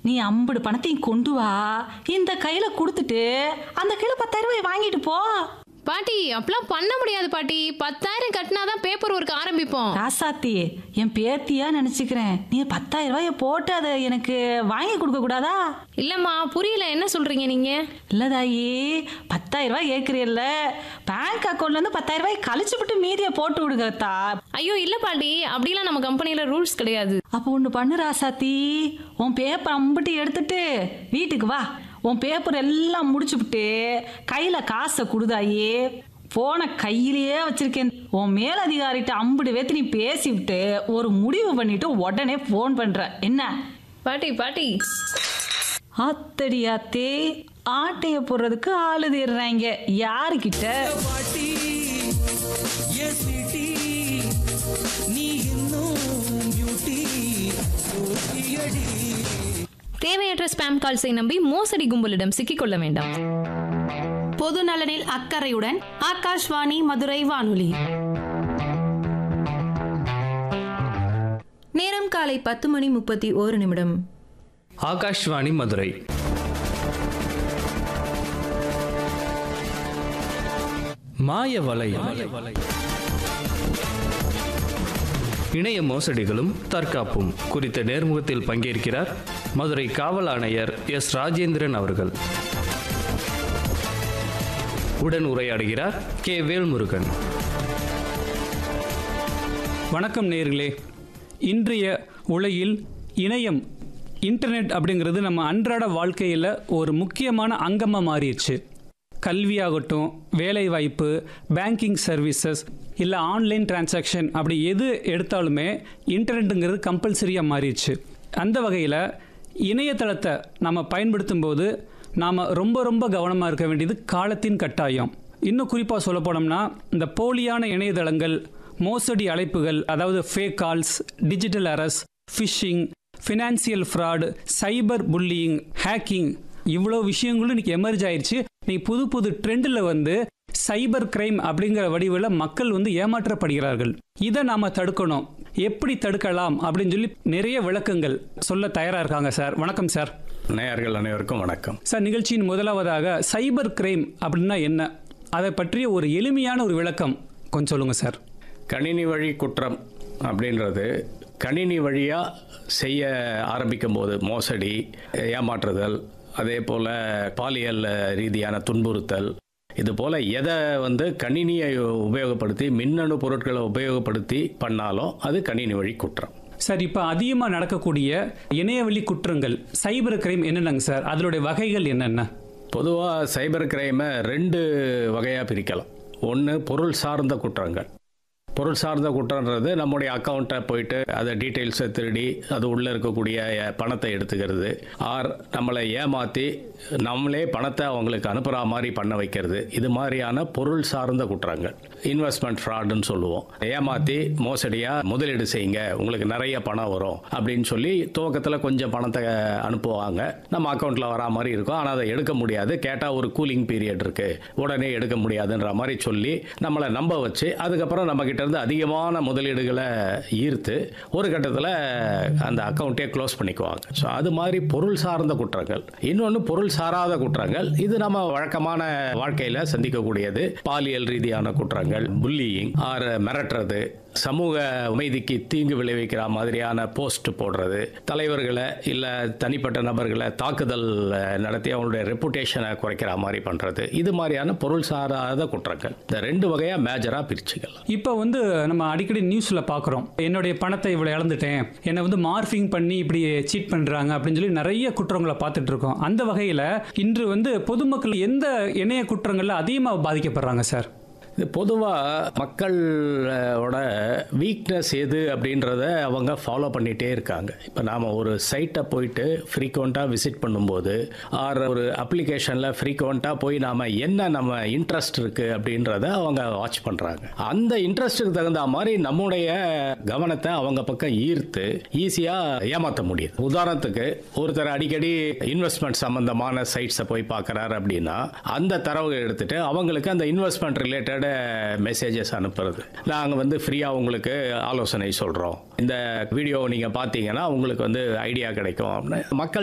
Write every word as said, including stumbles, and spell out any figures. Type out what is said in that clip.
நீ ஐம்பது பணத்தையும் கொண்டு வா, இந்த கையில கொடுத்துட்டு அந்த கையில பத்தாயிரம் ரூபாய் வாங்கிட்டு போ. பாட்டி அப்பெல்லாம் பண்ண முடியாது பாட்டி. பத்தாயிரம் கட்டினாதான் பேப்பர் ஒர்க் ஆரம்பிப்போம். ராசாத்தி, என் பேத்தியா நினைச்சுக்கிறேன். நீ பத்தாயிரம் ரூபாய போட்டு அதை எனக்கு வாங்கி கொடுக்க கூடாதா? இல்லம்மா புரியல, என்ன சொல்றீங்க நீங்க? இல்லதாயி, பத்தாயிரம் ரூபாய் ஏற்கிறீல்ல, பேங்க் அக்கௌண்ட்ல இருந்து பத்தாயிரம் ரூபாய் கழிச்சு விட்டு மீதியை போட்டு விடுங்கத்தா. ஐயோ இல்ல பாட்டி, அப்படிலாம் நம்ம கம்பெனில ரூல்ஸ் கிடையாது. அப்போ ஒண்ணு பண்ணு ராசாத்தி, உன் பேப்பர் அம்பிட்டு எடுத்துட்டு வீட்டுக்கு வா. உன் பேப்பர் எல்லாம் முடிச்சுவிட்டு கையில காசை கொடுதாயே. போன கையிலேயே வச்சிருக்கேன். உன் மேலதிகாரிட்ட அம்புடு வேத்து நீ பேசிவிட்டு ஒரு முடிவு பண்ணிட்டு உடனே போன் பண்ற என்ன? பாட்டி பாட்டி ஆத்தடி ஆத்தே, ஆட்டைய போடுறதுக்கு ஆளு தேடுறாங்க. யாருக்கிட்ட? தேவையற்ற ஸ்பாம் கால்ஸை நம்பி மோசடி கும்பலிடம் சிக்கிக்கொள்ள வேண்டாம். பொது நலனில் அக்கறையுடன் ஆகாஷ்வாணி மதுரை வானொலி. நேரம் காலை பத்து மணி முப்பத்தி ஓரு நிமிடம். ஆகாஷ்வாணி மதுரை. மாயவலை. இணைய மோசடிகளும் தற்காப்பும் குறித்த நேர்முகத்தில் பங்கேற்கிறார் மதுரை காவல் ஆணையர் எஸ் ராஜேந்திரன் அவர்கள். உடன் உரையாடுகிறார் கே வேல்முருகன். வணக்கம் நேயர்களே. இன்றைய உலகில் இணையம், இன்டர்நெட் அப்படிங்கிறது நம்ம அன்றாட வாழ்க்கையில் ஒரு முக்கியமான அங்கமாக மாறிடுச்சு. கல்வியாகட்டும், வேலைவாய்ப்பு, பேங்கிங் சர்வீசஸ், இல்லை ஆன்லைன் டிரான்சாக்ஷன், அப்படி எது எடுத்தாலுமே இன்டர்நெட்டுங்கிறது கம்பல்சரியாக மாறிடுச்சு. அந்த வகையில் இணையதளத்தை நம்ம பயன்படுத்தும் போது நாம் ரொம்ப ரொம்ப கவனமாக இருக்க வேண்டியது காலத்தின் கட்டாயம். இன்னும் குறிப்பாக சொல்ல போனோம்னா, இந்த போலியான இணையதளங்கள், மோசடி அழைப்புகள், அதாவது fake calls, digital அரஸ், phishing, financial fraud, சைபர் புல்லியிங், ஹேக்கிங், இவ்வளோ விஷயங்களும் இன்னைக்கு எமர்ஜ் ஆயிடுச்சு. நீ புது புது ட்ரெண்டில் வந்து சைபர் கிரைம் அப்படிங்கிற வடிவில் மக்கள் வந்து ஏமாற்றப்படுகிறார்கள். இதை நாம தடுக்கணும். எப்படி தடுக்கலாம் அப்படின்னு சொல்லி நிறைய விளக்கங்கள் சொல்ல தயாரா இருக்காங்க சார். வணக்கம் சார். நேயர்கள் அனைவருக்கும் வணக்கம் சார். நிகழ்ச்சியின் முதலாவதாக சைபர் கிரைம் அப்படின்னா என்ன, அதை பற்றிய ஒரு எளிமையான ஒரு விளக்கம் கொஞ்சம் சொல்லுங்க சார். கணினி வழி குற்றம் அப்படின்றது கணினி வழியாக செய்ய ஆரம்பிக்கும் போது மோசடி, ஏமாற்றுதல், அதே போல் பாலியல் ரீதியான துன்புறுத்தல், இது போல் எதை வந்து கணினியை உபயோகப்படுத்தி, மின்னணு பொருட்களை உபயோகப்படுத்தி பண்ணாலும் அது கணினி வழி குற்றம். சார், இப்போ அதிகமாக நடக்கக்கூடிய இணையவழி குற்றங்கள், சைபர் கிரைம் என்னென்னங்க சார்? அதனுடைய வகைகள் என்னென்ன? பொதுவாக சைபர் கிரைமை ரெண்டு வகையாக பிரிக்கலாம். ஒன்று பொருள் சார்ந்த குற்றங்கள். பொருள் சார்ந்த குற்றன்றது நம்முடைய அக்கௌண்ட்டை போயிட்டு அதை டீட்டெயில்ஸை திருடி அது உள்ளே இருக்கக்கூடிய பணத்தை எடுத்துக்கிறது, ஆர் நம்மளை ஏமாற்றி நம்மளே பணத்தை அவங்களுக்கு அனுப்புகிற மாதிரி பண்ண வைக்கிறது. இது மாதிரியான பொருள் சார்ந்த குற்றங்கள். இன்வெஸ்ட்மெண்ட் ஃப்ராடுன்னு சொல்லுவோம். ஏமாற்றி மோசடியாக முதலீடு செய்யுங்க, உங்களுக்கு நிறைய பணம் வரும் அப்படின்னு சொல்லி துவக்கத்தில் கொஞ்சம் பணத்தை அனுப்புவாங்க. நம்ம அக்கௌண்ட்டில் வரா மாதிரி இருக்கும், ஆனால் அதை எடுக்க முடியாது. கேட்டால் ஒரு கூலிங் பீரியட் இருக்குது, உடனே எடுக்க முடியாதுன்ற மாதிரி சொல்லி நம்மளை நம்ப வச்சு அதுக்கப்புறம் நம்மக்கிட்ட இருந்து அதிகமான முதலீடுகளை ஈர்த்து ஒரு கட்டத்தில் அந்த அக்கௌண்ட்டே க்ளோஸ் பண்ணிக்குவாங்க. ஸோ அது மாதிரி பொருள் சார்ந்த குற்றங்கள். இன்னொன்று பொருள் சாராத குற்றங்கள். இது நம்ம வழக்கமான வாழ்க்கையில் சந்திக்கக்கூடியது. பாலியல் ரீதியான குற்றங்கள், புல்லியிங், ஆர் மிரட்டுறது, சமூக அமைதிக்கு தீங்கு விளைவிக்கிற மாதிரியான போஸ்ட் போடுறது, தலைவர்களை இல்லை தனிப்பட்ட நபர்களை தாக்குதல் நடத்தி அவங்களுடைய ரெப்புடேஷனை குறைக்கிற மாதிரி பண்ணுறது, இது மாதிரியான பொருள் சாராத குற்றங்கள். இந்த ரெண்டு வகையாக மேஜராக பிரிச்சுக்கலாம். இப்போ வந்து நம்ம அடிக்கடி நியூஸில் பார்க்குறோம், என்னுடைய பணத்தை இவ்வளோ இழந்துட்டேன், என்னை வந்து மார்ஃபிங் பண்ணி இப்படி சீட் பண்ணுறாங்க அப்படின்னு சொல்லி நிறைய குற்றங்களை பார்த்துட்டு இருக்கோம். அந்த வகையில் இன்று வந்து பொதுமக்கள் எந்த இணைய குற்றங்களில் அதிகமாக பாதிக்கப்படுறாங்க சார்? இது பொதுவாக மக்களோட வீக்னஸ் எது அப்படின்றத அவங்க ஃபாலோ பண்ணிகிட்டே இருக்காங்க. இப்போ நாம் ஒரு சைட்டை போயிட்டு ஃப்ரீக்வெண்ட்டாக விசிட் பண்ணும்போது, ஆர் ஒரு அப்ளிகேஷனில் ஃப்ரீக்வெண்ட்டாக போய் நாம் என்ன நம்ம இன்ட்ரெஸ்ட் இருக்குது அப்படின்றத அவங்க வாட்ச் பண்ணுறாங்க. அந்த இன்ட்ரெஸ்ட்டுக்கு தகுந்த மாதிரி நம்முடைய கவனத்தை அவங்க பக்கம் ஈர்த்து ஈஸியாக ஏமாற்ற முடியுது. உதாரணத்துக்கு, ஒருத்தர் அடிக்கடி இன்வெஸ்ட்மெண்ட் சம்பந்தமான சைட்ஸை போய் பார்க்குறாரு அப்படின்னா அந்த தரவை எடுத்துட்டு அவங்களுக்கு அந்த இன்வெஸ்ட்மெண்ட் ரிலேட்டட் மெசேஜஸ் அனுப்புறது. நாங்கள் வந்து ஃப்ரீயாக உங்களுக்கு ஆலோசனை சொல்கிறோம், இந்த வீடியோ நீங்கள் பார்த்தீங்கன்னா உங்களுக்கு வந்து ஐடியா கிடைக்கும். மக்கள்